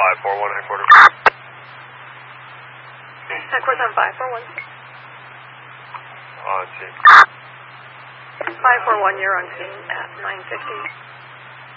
541 headquarters. Headquarters on 541. Let's see. 541, you're on scene at 950.